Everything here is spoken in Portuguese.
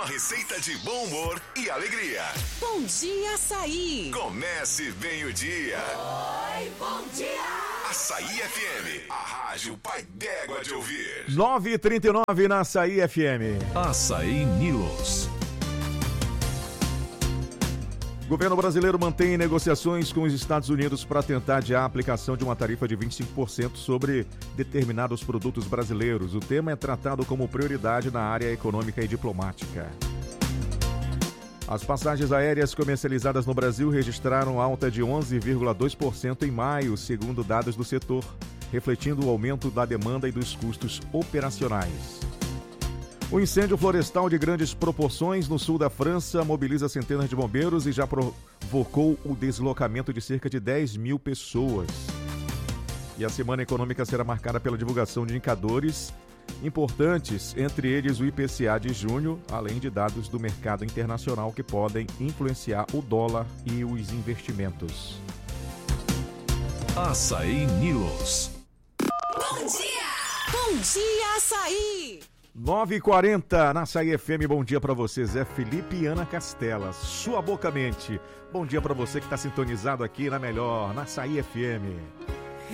Uma receita de bom humor e alegria. Bom dia, Açaí. Comece bem o dia. Oi, bom dia. Açaí FM, a rádio pai d'égua de ouvir. 9h39 na Açaí FM. Açaí News. O governo brasileiro mantém negociações com os Estados Unidos para tentar adiar a aplicação de uma tarifa de 25% sobre determinados produtos brasileiros. O tema é tratado como prioridade na área econômica e diplomática. As passagens aéreas comercializadas no Brasil registraram alta de 11,2% em maio, segundo dados do setor, refletindo o aumento da demanda e dos custos operacionais. O incêndio florestal de grandes proporções no sul da França mobiliza centenas de bombeiros e já provocou o deslocamento de cerca de 10 mil pessoas. E a semana econômica será marcada pela divulgação de indicadores importantes, entre eles o IPCA de junho, além de dados do mercado internacional que podem influenciar o dólar e os investimentos. Açaí News. Bom dia. Bom dia, Açaí. 9h40 na Açaí FM, bom dia pra você, Zé Felipe e Ana Castela, sua boca mente. Bom dia pra você que tá sintonizado aqui na melhor, na Açaí FM.